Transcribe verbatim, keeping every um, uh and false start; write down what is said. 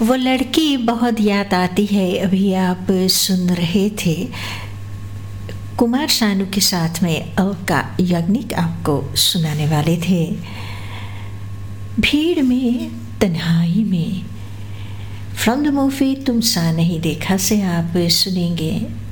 वो लड़की बहुत याद आती है। अभी आप सुन रहे थे कुमार शानू के साथ में अलका याग्निक आपको सुनाने वाले थे। भीड़ में तन्हाई में, फ्रॉम द मूवी तुम सा नहीं देखा से आप सुनेंगे